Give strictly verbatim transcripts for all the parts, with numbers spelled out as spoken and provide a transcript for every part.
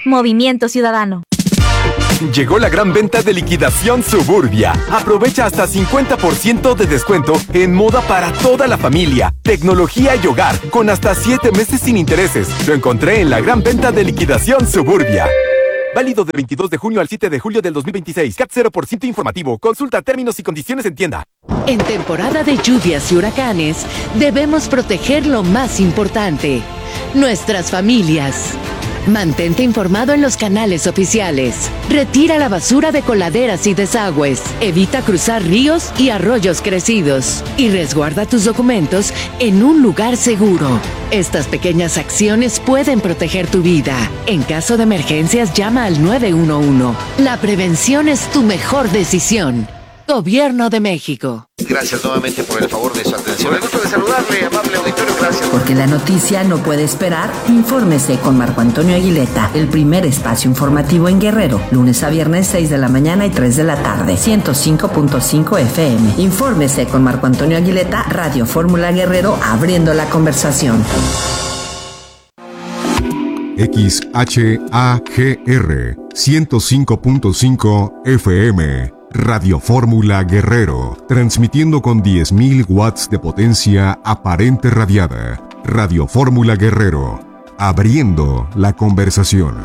Movimiento Ciudadano. Llegó la gran venta de liquidación Suburbia. Aprovecha hasta cincuenta por ciento de descuento en moda para toda la familia, tecnología y hogar, con hasta siete meses sin intereses. Lo encontré en la gran venta de liquidación Suburbia. Válido del veintidós de junio al siete de julio del dos mil veintiséis. C A T cero por ciento informativo. Consulta términos y condiciones en tienda. En temporada de lluvias y huracanes, debemos proteger lo más importante: nuestras familias. Mantente informado en los canales oficiales. Retira la basura de coladeras y desagües. Evita cruzar ríos y arroyos crecidos. Y resguarda tus documentos en un lugar seguro. Estas pequeñas acciones pueden proteger tu vida. En caso de emergencias, llama al nueve uno uno. La prevención es tu mejor decisión. Gobierno de México. Gracias nuevamente por el favor de su atención. El gusto de saludarle, amable auditorio, gracias. Porque la noticia no puede esperar, infórmese con Marco Antonio Aguileta, el primer espacio informativo en Guerrero, lunes a viernes seis de la mañana y tres de la tarde, ciento cinco punto cinco F M. Infórmese con Marco Antonio Aguileta, Radio Fórmula Guerrero, abriendo la conversación. X H A G R ciento cinco punto cinco F M. Radio Fórmula Guerrero, transmitiendo con diez mil watts de potencia aparente radiada. Radio Fórmula Guerrero, abriendo la conversación.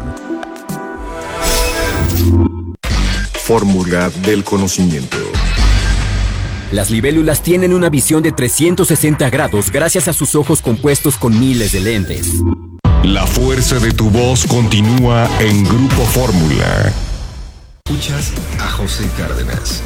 Fórmula del conocimiento. Las libélulas tienen una visión de trescientos sesenta grados gracias a sus ojos compuestos con miles de lentes. La fuerza de tu voz continúa en Grupo Fórmula. Escuchas a José Cárdenas.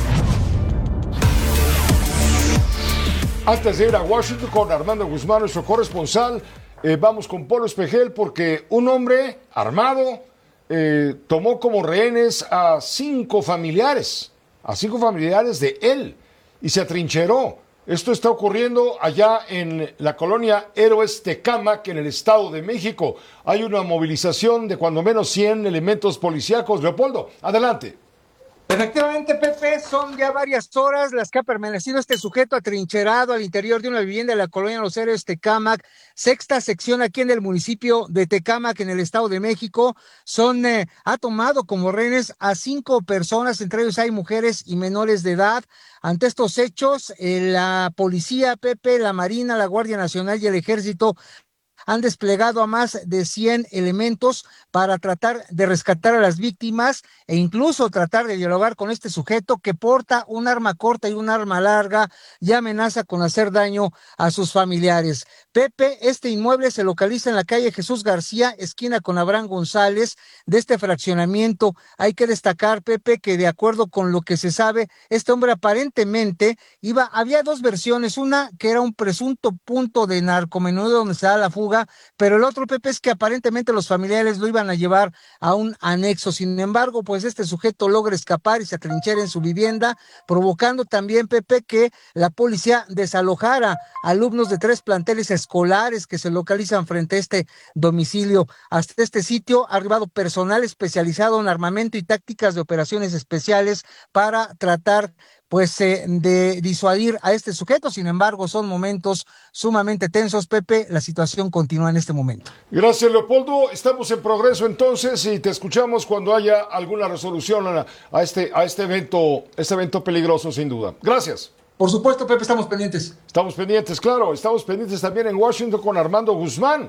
Antes de ir a Washington con Armando Guzmán, nuestro corresponsal, eh, vamos con Polo Espejel, porque un hombre armado eh, tomó como rehenes a cinco familiares, a cinco familiares de él, y se atrincheró. Esto está ocurriendo allá en la colonia Héroes Tecámac, en el Estado de México. Hay una movilización de cuando menos cien elementos policíacos. Leopoldo, adelante. Efectivamente, Pepe, son ya varias horas las que ha permanecido este sujeto atrincherado al interior de una vivienda de la colonia Los Héroes Tecámac, sexta sección aquí en el municipio de Tecámac, en el Estado de México. Son, eh, ha tomado como rehenes a cinco personas, entre ellos hay mujeres y menores de edad. Ante estos hechos, eh, la policía, Pepe, la Marina, la Guardia Nacional y el Ejército han desplegado a más de cien elementos para tratar de rescatar a las víctimas e incluso tratar de dialogar con este sujeto que porta un arma corta y un arma larga y amenaza con hacer daño a sus familiares. Pepe, este inmueble se localiza en la calle Jesús García, esquina con Abraham González, de este fraccionamiento. Hay que destacar, Pepe, que de acuerdo con lo que se sabe, este hombre aparentemente iba, había dos versiones, una que era un presunto punto de narcomenudeo donde se da la fuga, pero el otro, Pepe, es que aparentemente los familiares lo iban a llevar a un anexo. Sin embargo, pues este sujeto logra escapar y se atrinchera en su vivienda, provocando también, Pepe, que la policía desalojara alumnos de tres planteles escolares que se localizan frente a este domicilio. Hasta este sitio ha arribado personal especializado en armamento y tácticas de operaciones especiales para tratar pues eh, de disuadir a este sujeto. Sin embargo, son momentos sumamente tensos, Pepe. La situación continúa en este momento. Gracias, Leopoldo. Estamos en progreso entonces y te escuchamos cuando haya alguna resolución a, a, este, a este evento, este evento peligroso, sin duda. Gracias. Por supuesto, Pepe, estamos pendientes. Estamos pendientes, claro. Estamos pendientes también en Washington con Armando Guzmán.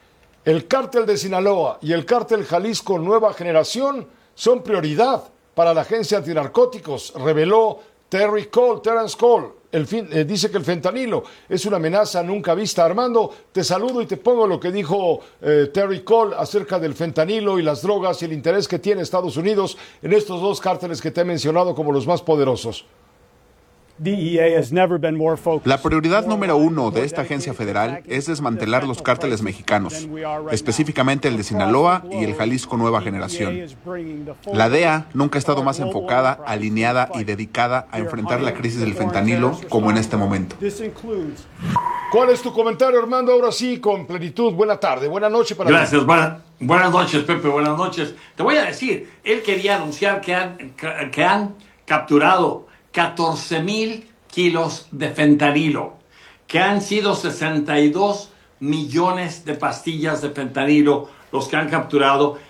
El cártel de Sinaloa y el cártel Jalisco Nueva Generación son prioridad para la agencia antinarcóticos, reveló Terry Cole, Terrence Cole. El fin, eh, dice que el fentanilo es una amenaza nunca vista. Armando, te saludo y te pongo lo que dijo eh, Terry Cole acerca del fentanilo y las drogas y el interés que tiene Estados Unidos en estos dos cárteles que te he mencionado como los más poderosos. La prioridad número uno de esta agencia federal es desmantelar los cárteles mexicanos, específicamente el de Sinaloa y el Jalisco Nueva Generación. La D E A nunca ha estado más enfocada, alineada y dedicada a enfrentar la crisis del fentanilo como en este momento. ¿Cuál es tu comentario, Armando? Ahora sí, con plenitud. Buena tarde, buena noche para ti. Gracias, buena, buenas noches, Pepe, buenas noches. Te voy a decir, él quería anunciar que han, que han capturado catorce mil kilos de fentanilo, que han sido sesenta y dos millones de pastillas de fentanilo los que han capturado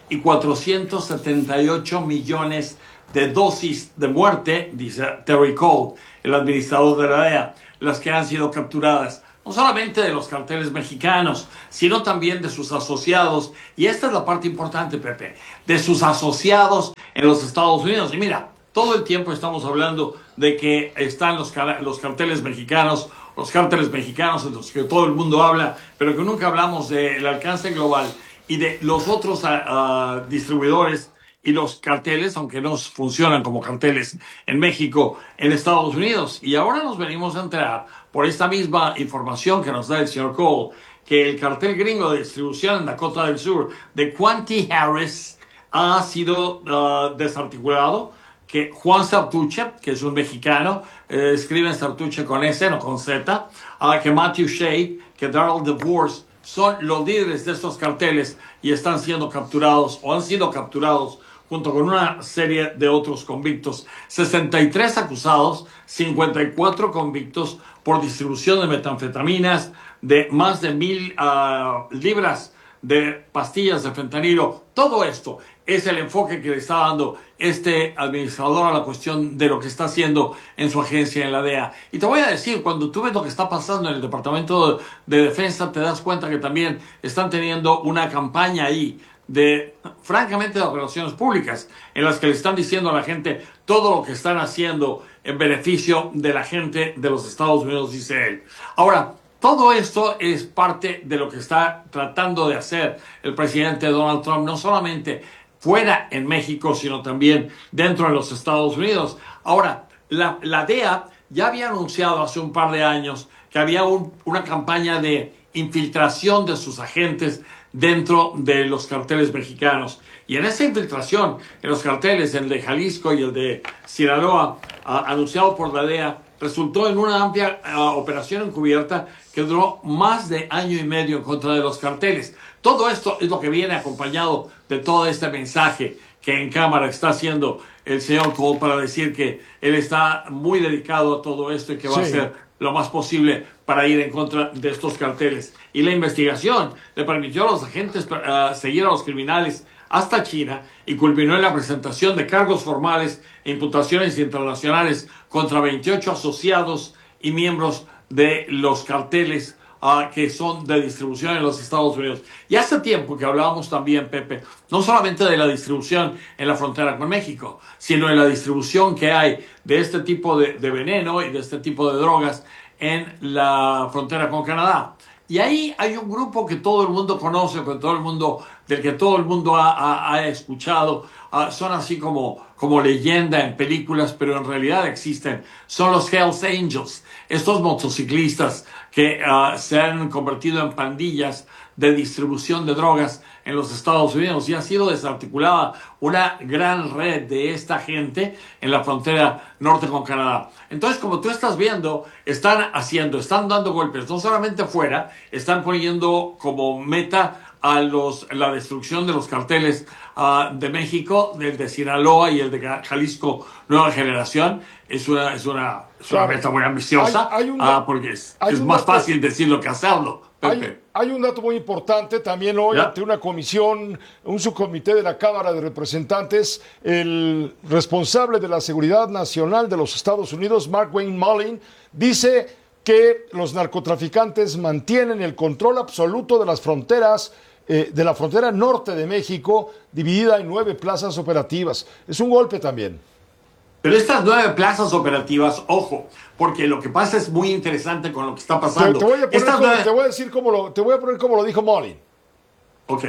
y cuatrocientos setenta y ocho millones de dosis de muerte, dice Terry Cole, el administrador de la D E A, las que han sido capturadas, no solamente de los carteles mexicanos, sino también de sus asociados, y esta es la parte importante, Pepe, de sus asociados en los Estados Unidos. Y mira, todo el tiempo estamos hablando de que están los, los carteles mexicanos, los carteles mexicanos en los que todo el mundo habla, pero que nunca hablamos del alcance global y de los otros uh, uh, distribuidores y los carteles, aunque no funcionan como carteles en México, en Estados Unidos. Y ahora nos venimos a enterar, por esta misma información que nos da el señor Cole, que el cartel gringo de distribución en Dakota del Sur de Quanti Harris ha sido uh, desarticulado, que Juan Sartuche, que es un mexicano, eh, escriben Sartuche con S, no con Z, uh, que Matthew Shea, que Darrell DeVos, son los líderes de estos carteles y están siendo capturados o han sido capturados junto con una serie de otros convictos. sesenta y tres acusados, cincuenta y cuatro convictos por distribución de metanfetaminas, de más de mil uh, libras de pastillas de fentanilo. Todo esto es el enfoque que le está dando este administrador a la cuestión de lo que está haciendo en su agencia en la D E A. Y te voy a decir, cuando tú ves lo que está pasando en el Departamento de Defensa, te das cuenta que también están teniendo una campaña ahí de, francamente, de relaciones públicas, en las que le están diciendo a la gente todo lo que están haciendo en beneficio de la gente de los Estados Unidos, dice él. Ahora, todo esto es parte de lo que está tratando de hacer el presidente Donald Trump, no solamente fuera en México, sino también dentro de los Estados Unidos. Ahora, la, la D E A ya había anunciado hace un par de años que había un, una campaña de infiltración de sus agentes dentro de los carteles mexicanos. Y en esa infiltración, en los carteles, el de Jalisco y el de Sinaloa, uh, anunciado por la D E A, resultó en una amplia uh, operación encubierta que duró más de año y medio en contra de los carteles. Todo esto es lo que viene acompañado de todo este mensaje que en cámara está haciendo el señor Cole para decir que él está muy dedicado a todo esto y que va sí. a hacer lo más posible para ir en contra de estos carteles. Y la investigación le permitió a los agentes uh, seguir a los criminales hasta China y culminó en la presentación de cargos formales e imputaciones internacionales contra veintiocho asociados y miembros de los carteles uh, que son de distribución en los Estados Unidos. Y hace tiempo que hablábamos también, Pepe, no solamente de la distribución en la frontera con México, sino de la distribución que hay de este tipo de, de veneno y de este tipo de drogas en la frontera con Canadá. Y ahí hay un grupo que todo el mundo conoce, que todo el mundo, del que todo el mundo ha, ha, ha escuchado. Uh, son así como, como leyenda en películas, pero en realidad existen. Son los Hells Angels, estos motociclistas que uh, se han convertido en pandillas de distribución de drogas en los Estados Unidos, y ha sido desarticulada una gran red de esta gente en la frontera norte con Canadá. Entonces, como tú estás viendo, están haciendo, están dando golpes, no solamente fuera, están poniendo como meta a los, la destrucción de los carteles uh, de México, el de Sinaloa y el de Jalisco Nueva Generación. Es una, es una, es una meta muy ambiciosa, hay, hay un, uh, porque es, es más dato, fácil decirlo que hacerlo. Hay, hay un dato muy importante también hoy ¿Ya? ante una comisión, un subcomité de la Cámara de Representantes. El responsable de la Seguridad Nacional de los Estados Unidos, Markwayne Mullin, dice que los narcotraficantes mantienen el control absoluto de las fronteras, eh, de la frontera norte de México, dividida en nueve plazas operativas. Es un golpe también. Pero estas nueve plazas operativas, ojo, porque lo que pasa es muy interesante con lo que está pasando. Te, te, voy, a poner como, nueve... te voy a decir cómo lo, te voy a poner como lo dijo Mullin. Ok.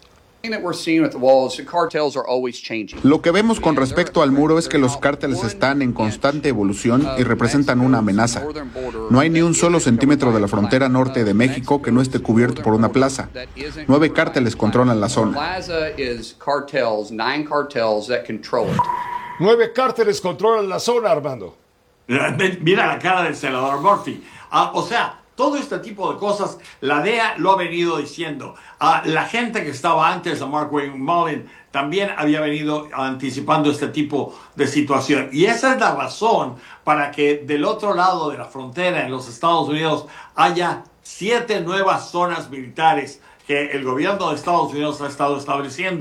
Lo que vemos con respecto al muro es que los cárteles están en constante evolución y representan una amenaza. No hay ni un solo centímetro de la frontera norte de México que no esté cubierto por una plaza. Nueve cárteles controlan la zona. Nueve cárteles controlan la zona, Armando. Mira la cara del senador Murphy. Ah, o sea, todo este tipo de cosas, la D E A lo ha venido diciendo. Ah, la gente que estaba antes de Markwayne Mullin también había venido anticipando este tipo de situación. Y esa es la razón para que del otro lado de la frontera en los Estados Unidos haya siete nuevas zonas militares que el gobierno de Estados Unidos ha estado estableciendo.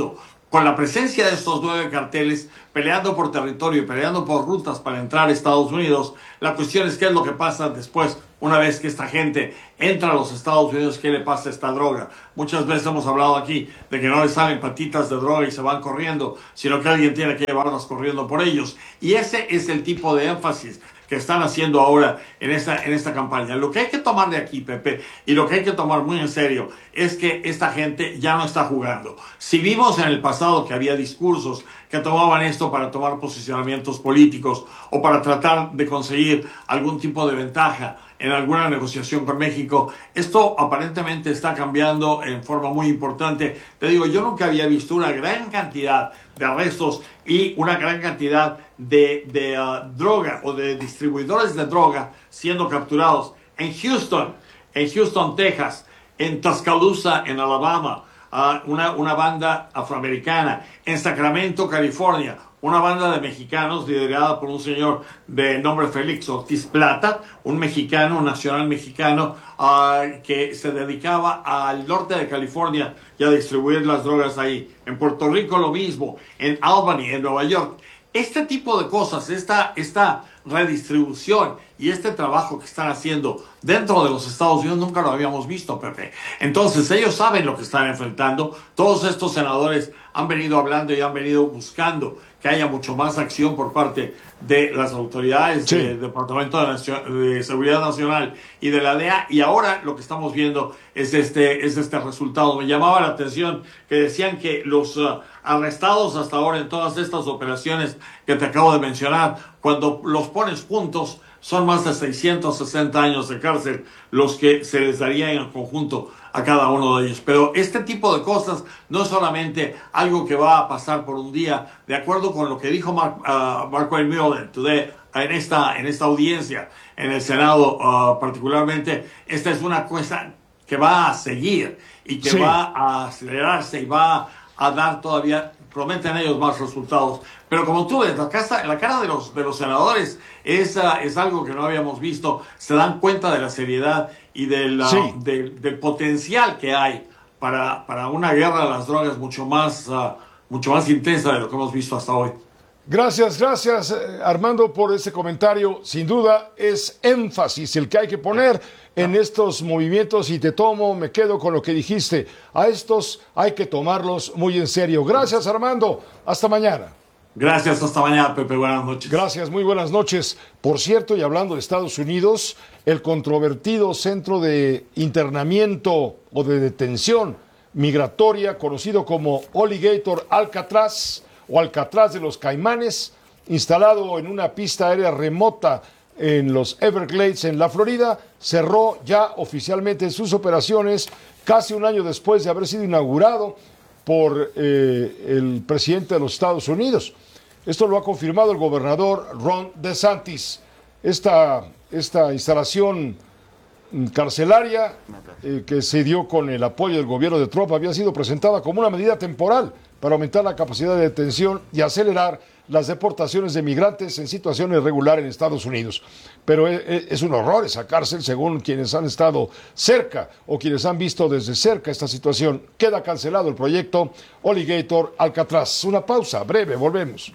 con la presencia de estos nueve carteles peleando por territorio y peleando por rutas para entrar a Estados Unidos, la cuestión es qué es lo que pasa después, una vez que esta gente entra a los Estados Unidos, qué le pasa a esta droga. Muchas veces hemos hablado aquí de que no les salen patitas de droga y se van corriendo, sino que alguien tiene que llevarlas corriendo por ellos. Y ese es el tipo de énfasis que están haciendo ahora en esta, en esta campaña. Lo que hay que tomar de aquí, Pepe, y lo que hay que tomar muy en serio, es que esta gente ya no está jugando. Si vimos en el pasado que había discursos que tomaban esto para tomar posicionamientos políticos o para tratar de conseguir algún tipo de ventaja en alguna negociación con México, esto aparentemente está cambiando en forma muy importante. Te digo, yo nunca había visto una gran cantidad de arrestos y una gran cantidad de, de uh, droga o de distribuidores de droga siendo capturados en Houston, en Houston, Texas, en Tuscaloosa, en Alabama, uh, una, una banda afroamericana, en Sacramento, California, una banda de mexicanos liderada por un señor de nombre Félix Ortiz Plata, un mexicano, un nacional mexicano uh, que se dedicaba al norte de California y a distribuir las drogas ahí. En Puerto Rico lo mismo, en Albany, en Nueva York. Este tipo de cosas, esta, esta redistribución y este trabajo que están haciendo dentro de los Estados Unidos nunca lo habíamos visto, Pepe. Entonces ellos saben lo que están enfrentando. Todos estos senadores han venido hablando y han venido buscando que haya mucho más acción por parte de las autoridades sí. del Departamento de, Nación, de Seguridad Nacional y de la D E A, y ahora lo que estamos viendo es este, es este resultado. Me llamaba la atención que decían que los uh, arrestados hasta ahora en todas estas operaciones que te acabo de mencionar, cuando los pones juntos, son más de seiscientos sesenta años de cárcel los que se les daría en el conjunto a cada uno de ellos. Pero este tipo de cosas no es solamente algo que va a pasar por un día, de acuerdo con lo que dijo Mark, uh, Mark Millen today, en esta, en esta audiencia en el Senado, uh, particularmente. Esta es una cosa que va a seguir y que sí. va a acelerarse y va a dar todavía, prometen ellos, más resultados. Pero como tú ves, la, casa, la cara de los, de los senadores es, uh, es algo que no habíamos visto. Se dan cuenta de la seriedad y del, uh, sí. del, del potencial que hay para, para una guerra de las drogas mucho más, uh, mucho más intensa de lo que hemos visto hasta hoy. Gracias, gracias Armando por ese comentario. Sin duda es énfasis el que hay que poner en estos movimientos, y te tomo, me quedo con lo que dijiste. A estos hay que tomarlos muy en serio. Gracias Armando, hasta mañana. Gracias, hasta mañana Pepe, buenas noches. Gracias, muy buenas noches. Por cierto, y hablando de Estados Unidos, el controvertido centro de internamiento o de detención migratoria conocido como Alligator Alcatraz o Alcatraz de los Caimanes, instalado en una pista aérea remota en los Everglades, en la Florida, cerró ya oficialmente sus operaciones casi un año después de haber sido inaugurado por eh, el presidente de los Estados Unidos. Esto lo ha confirmado el gobernador Ron DeSantis. Esta, esta instalación carcelaria eh, que se dio con el apoyo del gobierno de Trump había sido presentada como una medida temporal para aumentar la capacidad de detención y acelerar las deportaciones de migrantes en situación irregular en Estados Unidos. Pero es un horror esa cárcel, según quienes han estado cerca o quienes han visto desde cerca esta situación. Queda cancelado el proyecto Alligator Alcatraz. Una pausa breve, volvemos.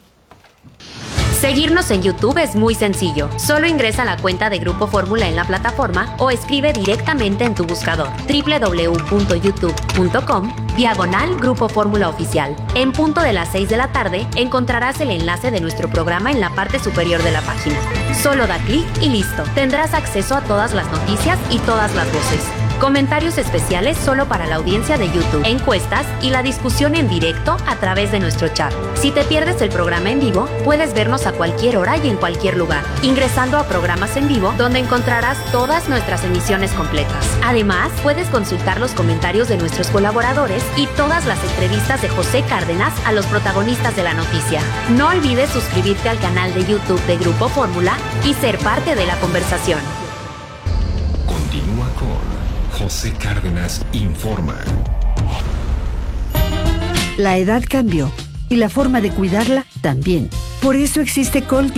Seguirnos en YouTube es muy sencillo. Solo ingresa a la cuenta de Grupo Fórmula en la plataforma o escribe directamente en tu buscador doble u doble u doble u punto youtube punto com diagonal Grupo Fórmula Oficial. En punto de las seis de la tarde encontrarás el enlace de nuestro programa en la parte superior de la página. Solo da clic y listo. Tendrás acceso a todas las noticias y todas las voces. Comentarios especiales solo para la audiencia de YouTube, encuestas y la discusión en directo a través de nuestro chat. Si te pierdes el programa en vivo, puedes vernos a cualquier hora y en cualquier lugar, ingresando a Programas en Vivo, donde encontrarás todas nuestras emisiones completas. Además, puedes consultar los comentarios de nuestros colaboradores y todas las entrevistas de José Cárdenas a los protagonistas de la noticia. No olvides suscribirte al canal de YouTube de Grupo Fórmula y ser parte de la conversación. Continúa con José Cárdenas Informa. La edad cambió y la forma de cuidarla también. Por eso existe Coltin,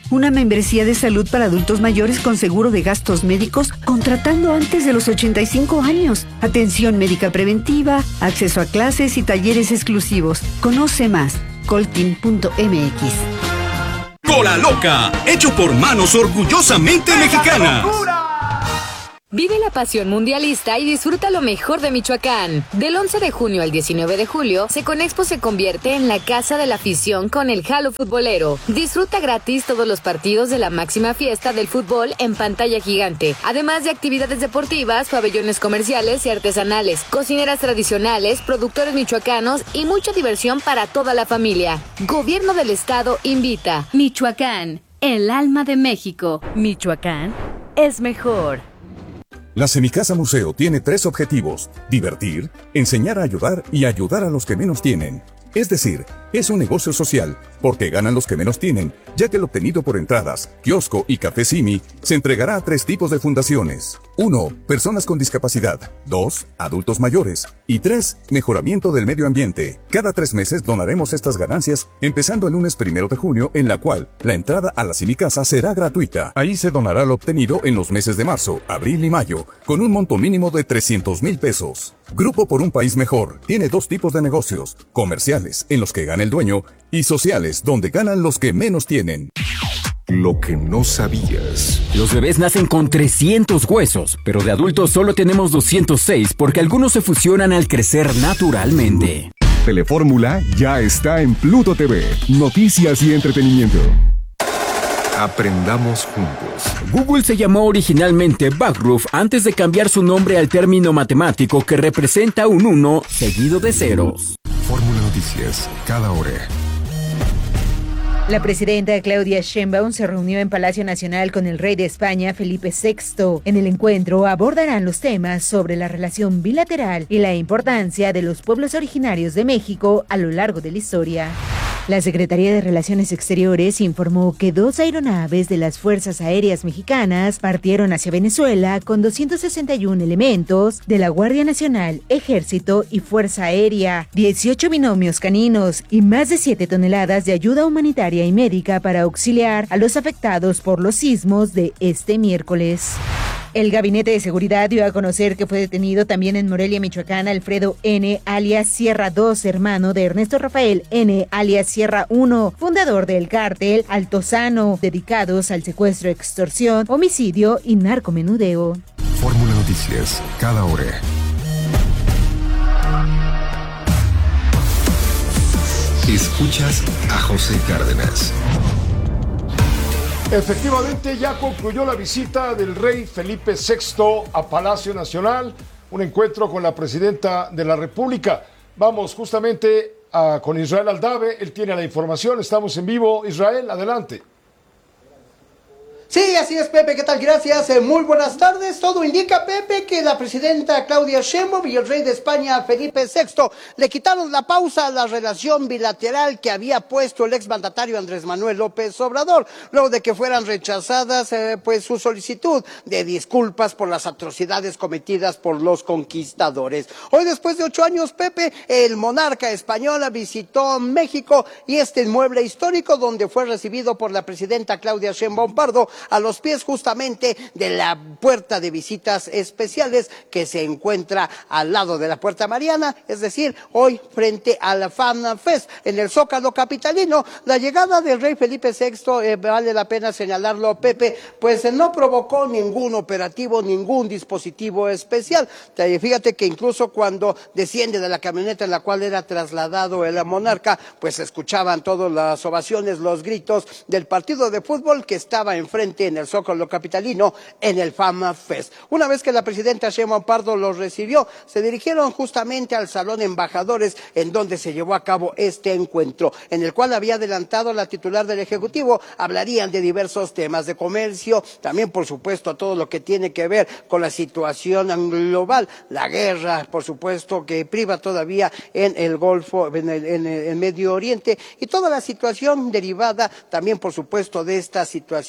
una membresía de salud para adultos mayores con seguro de gastos médicos contratando antes de los ochenta y cinco años, atención médica preventiva, acceso a clases y talleres exclusivos. Conoce más, coltin punto m x. Cola Loca, hecho por manos orgullosamente mexicanas. Vive la pasión mundialista y disfruta lo mejor de Michoacán. Del once de junio al diecinueve de julio, Seconexpo se convierte en la casa de la afición con el Halo Futbolero. Disfruta gratis todos los partidos de la máxima fiesta del fútbol en pantalla gigante, además de actividades deportivas, pabellones comerciales y artesanales, cocineras tradicionales, productores michoacanos y mucha diversión para toda la familia. Gobierno del Estado invita. Michoacán, el alma de México. Michoacán es mejor. La Semicasa Museo tiene tres objetivos: divertir, enseñar a ayudar y ayudar a los que menos tienen. Es decir, es un negocio social, porque ganan los que menos tienen, ya que el obtenido por entradas, kiosco y café Simi se entregará a tres tipos de fundaciones. uno. Personas con discapacidad. dos. Adultos mayores. Y tres. Mejoramiento del medio ambiente. Cada tres meses donaremos estas ganancias, empezando el lunes primero de junio, en la cual la entrada a la Semicasa será gratuita. Ahí se donará lo obtenido en los meses de marzo, abril y mayo, con un monto mínimo de trescientos mil pesos. Grupo por un País Mejor tiene dos tipos de negocios: comerciales, en los que gana el dueño, y sociales, donde ganan los que menos tienen. Lo que no sabías. Los bebés nacen con trescientos huesos, pero de adultos solo tenemos doscientos seis porque algunos se fusionan al crecer naturalmente. Telefórmula ya está en Pluto T V. Noticias y entretenimiento. Aprendamos juntos. Google se llamó originalmente Backroof antes de cambiar su nombre al término matemático que representa un uno seguido de ceros. Fórmula Noticias, cada hora. La presidenta Claudia Sheinbaum se reunió en Palacio Nacional con el rey de España, Felipe sexto. En el encuentro abordarán los temas sobre la relación bilateral y la importancia de los pueblos originarios de México a lo largo de la historia. La Secretaría de Relaciones Exteriores informó que dos aeronaves de las Fuerzas Aéreas Mexicanas partieron hacia Venezuela con doscientos sesenta y uno elementos de la Guardia Nacional, Ejército y Fuerza Aérea, dieciocho binomios caninos y más de siete toneladas de ayuda humanitaria y médica para auxiliar a los afectados por los sismos de este miércoles. El Gabinete de Seguridad dio a conocer que fue detenido también en Morelia, Michoacán, Alfredo N., alias Sierra dos, hermano de Ernesto Rafael N., alias Sierra uno, fundador del cártel Altozano, dedicados al secuestro, extorsión, homicidio y narcomenudeo. Fórmula Noticias, cada hora. Escuchas a José Cárdenas. Efectivamente, ya concluyó la visita del rey Felipe sexto a Palacio Nacional, un encuentro con la presidenta de la República. Vamos justamente a, con Israel Aldave, él tiene la información, estamos en vivo. Israel, adelante. Sí, así es, Pepe, ¿qué tal? Gracias, eh, muy buenas tardes. Todo indica, Pepe, que la presidenta Claudia Sheinbaum y el rey de España, Felipe sexto, le quitaron la pausa a la relación bilateral que había puesto el exmandatario Andrés Manuel López Obrador, luego de que fueran rechazadas eh, pues su solicitud de disculpas por las atrocidades cometidas por los conquistadores. Hoy, después de ocho años, Pepe, el monarca español visitó México y este inmueble histórico donde fue recibido por la presidenta Claudia Sheinbaum Pardo, a los pies justamente de la puerta de visitas especiales que se encuentra al lado de la Puerta Mariana, es decir, hoy frente a la Fan Fest en el Zócalo capitalino. La llegada del rey Felipe sexto, eh, vale la pena señalarlo, Pepe, pues eh, no provocó ningún operativo, ningún dispositivo especial. Fíjate que incluso cuando desciende de la camioneta en la cual era trasladado el monarca, pues se escuchaban todas las ovaciones, los gritos del partido de fútbol que estaba enfrente en el Zócalo capitalino en el Fama Fest. Una vez que la presidenta Sheinbaum Pardo los recibió, se dirigieron justamente al Salón Embajadores, en donde se llevó a cabo este encuentro, en el cual había adelantado la titular del Ejecutivo. Hablarían de diversos temas de comercio, también por supuesto todo lo que tiene que ver con la situación global, la guerra, por supuesto, que priva todavía en el Golfo, en el, en el en Medio Oriente, y toda la situación derivada también, por supuesto, de esta situación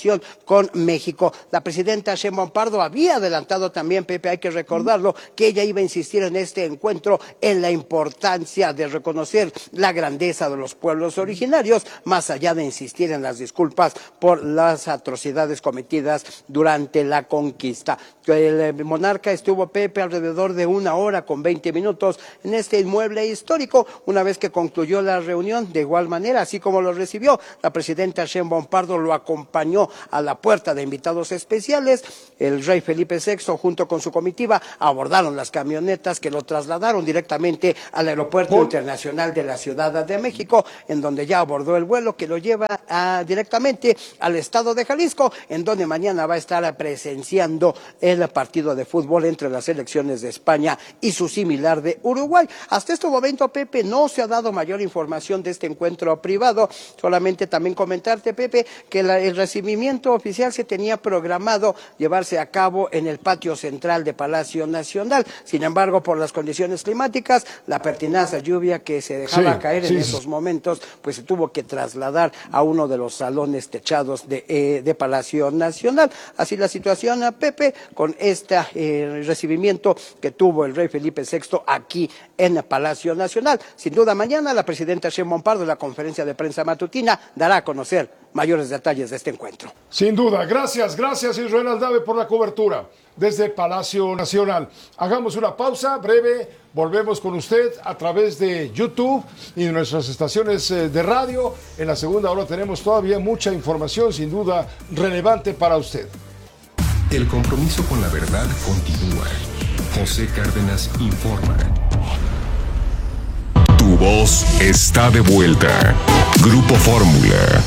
con México. La presidenta Sheinbaum Pardo había adelantado también, Pepe, hay que recordarlo, que ella iba a insistir en este encuentro en la importancia de reconocer la grandeza de los pueblos originarios, más allá de insistir en las disculpas por las atrocidades cometidas durante la conquista. El monarca estuvo, Pepe, alrededor de una hora con veinte minutos en este inmueble histórico. Una vez que concluyó la reunión, de igual manera, así como lo recibió, la presidenta Sheinbaum Pardo lo acompañó a la puerta de invitados especiales. El rey Felipe sexto, junto con su comitiva, abordaron las camionetas que lo trasladaron directamente al Aeropuerto ¿Por? Internacional de la Ciudad de México, en donde ya abordó el vuelo que lo lleva a, directamente al estado de Jalisco, en donde mañana va a estar presenciando el partido de fútbol entre las selecciones de España y su similar de Uruguay. Hasta este momento, Pepe, no se ha dado mayor información de este encuentro privado. Solamente también comentarte, Pepe, que la, el recibimiento oficial se tenía programado llevarse a cabo en el patio central de Palacio Nacional. Sin embargo, por las condiciones climáticas, la pertinaz lluvia que se dejaba sí, caer sí, en esos sí. momentos, pues se tuvo que trasladar a uno de los salones techados de, eh, de Palacio Nacional. Así la situación, a Pepe, con este eh, recibimiento que tuvo el rey Felipe sexto aquí en el Palacio Nacional. Sin duda, mañana la presidenta Sheinbaum Pardo, en la conferencia de prensa matutina, dará a conocer mayores detalles de este encuentro. Sin duda. Gracias, gracias Israel Aldave por la cobertura desde el Palacio Nacional. Hagamos una pausa breve, volvemos con usted a través de YouTube y de nuestras estaciones de radio. En la segunda hora tenemos todavía mucha información, sin duda, relevante para usted. El compromiso con la verdad continúa. José Cárdenas informa. Tu voz está de vuelta. Grupo Fórmula.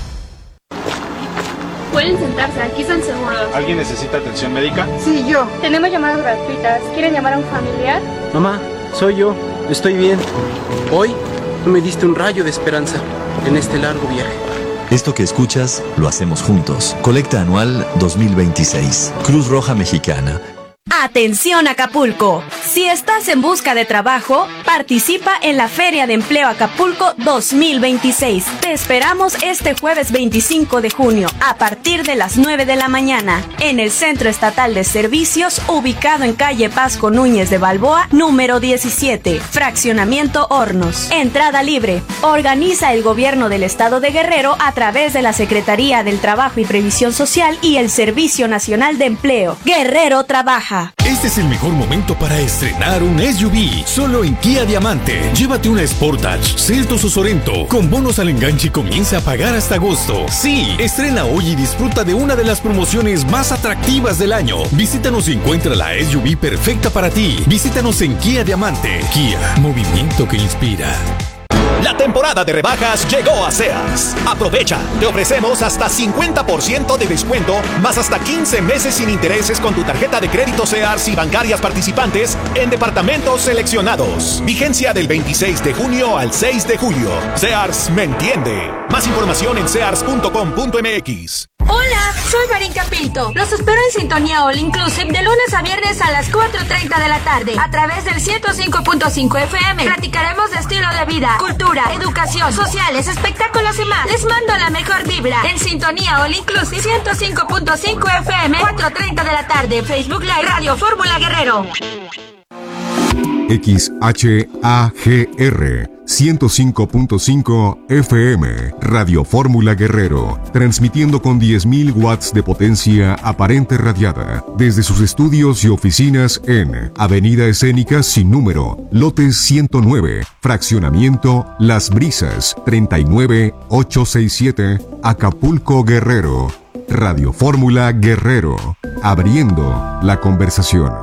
Pueden sentarse, aquí están seguros. ¿Alguien necesita atención médica? Sí, yo. Tenemos llamadas gratuitas. ¿Quieren llamar a un familiar? Mamá, soy yo. Estoy bien. Hoy tú me diste un rayo de esperanza en este largo viaje. Esto que escuchas, lo hacemos juntos. Colecta anual dos mil veintiséis. Cruz Roja Mexicana. Atención Acapulco, si estás en busca de trabajo, participa en la Feria de Empleo Acapulco dos mil veintiséis. Te esperamos este jueves veinticinco de junio a partir de las nueve de la mañana en el Centro Estatal de Servicios, ubicado en calle Pasco Núñez de Balboa, número diecisiete, Fraccionamiento Hornos. Entrada libre. Organiza el Gobierno del Estado de Guerrero a través de la Secretaría del Trabajo y Previsión Social y el Servicio Nacional de Empleo. Guerrero trabaja. Este es el mejor momento para estrenar un S U V, solo en Kia Diamante. Llévate una Sportage, Seltos o Sorento, con bonos al enganche y comienza a pagar hasta agosto. Sí, estrena hoy y disfruta de una de las promociones más atractivas del año. Visítanos y encuentra la S U V perfecta para ti. Visítanos en Kia Diamante. Kia, movimiento que inspira. La temporada de rebajas llegó a Sears. Aprovecha, te ofrecemos hasta cincuenta por ciento de descuento, más hasta quince meses sin intereses con tu tarjeta de crédito Sears y bancarias participantes en departamentos seleccionados. Vigencia del veintiséis de junio al seis de julio. Sears me entiende. Más información en sears punto com punto m x. Hola, soy Marinka Pinto. Los espero en Sintonía All Inclusive de lunes a viernes a las cuatro treinta de la tarde a través del ciento cinco punto cinco F M. Platicaremos de estilo de vida, cultura, educación, sociales, espectáculos y más. Les mando la mejor vibra en Sintonía All Inclusive ciento cinco punto cinco F M, cuatro treinta de la tarde, Facebook Live, Radio Fórmula Guerrero. X H A G R ciento cinco punto cinco F M, Radio Fórmula Guerrero, transmitiendo con diez mil watts de potencia aparente radiada desde sus estudios y oficinas en Avenida Escénica sin número, lote ciento nueve, fraccionamiento Las Brisas, treinta y nueve mil ochocientos sesenta y siete, Acapulco, Guerrero. Radio Fórmula Guerrero, abriendo la conversación.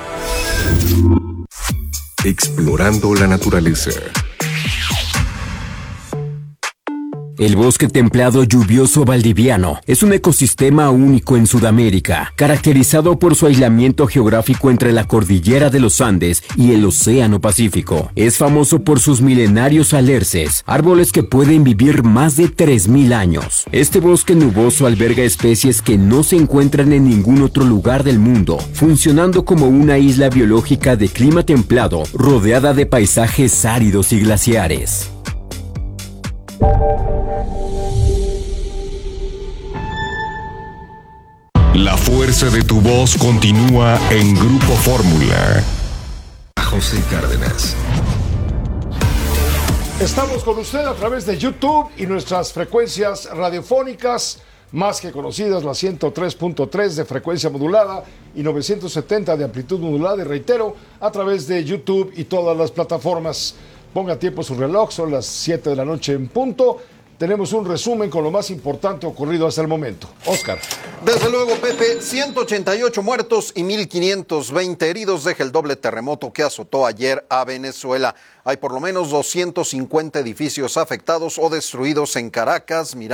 Explorando la naturaleza. El bosque templado lluvioso valdiviano es un ecosistema único en Sudamérica, caracterizado por su aislamiento geográfico entre la cordillera de los Andes y el Océano Pacífico. Es famoso por sus milenarios alerces, árboles que pueden vivir más de tres mil años. Este bosque nuboso alberga especies que no se encuentran en ningún otro lugar del mundo, funcionando como una isla biológica de clima templado, rodeada de paisajes áridos y glaciares. fuerza de tu voz continúa en Grupo Fórmula. José Cárdenas. Estamos con usted a través de YouTube y nuestras frecuencias radiofónicas más que conocidas, la ciento tres punto tres de frecuencia modulada y novecientos setenta de amplitud modulada, y reitero, a través de YouTube y todas las plataformas. Ponga a tiempo su reloj, son las siete de la noche en punto. Tenemos un resumen con lo más importante ocurrido hasta el momento. Oscar. Desde luego, Pepe, ciento ochenta y ocho muertos y mil quinientos veinte heridos deja el doble terremoto que azotó ayer a Venezuela. Hay por lo menos doscientos cincuenta edificios afectados o destruidos en Caracas. Mira